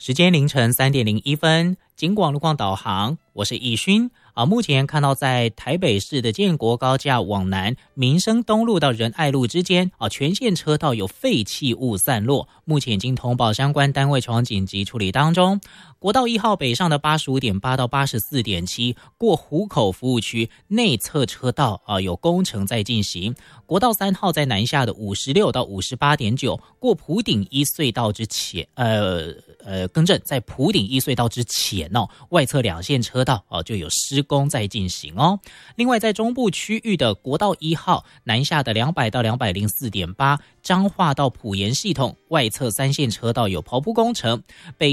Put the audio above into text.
时间凌晨3:01，警广路况导航，我是易勋。目前看到在台北市的建国高架往南民生东路到仁爱路之间全线车道有废弃物散落，目前已经通报相关单位前往紧急处理当中。国道1号北上的85.8到84.7过湖口服务区内侧车道有工程在进行。国道3号在南下的56到58.9过埔顶一隧道之前，更正，在埔顶一隧道之前外侧两线车道就有施工在进行哦。另外在中部区域的国道1号南下的200到204.8彰化到埔盐系统外侧3线车道有刨铺工程，北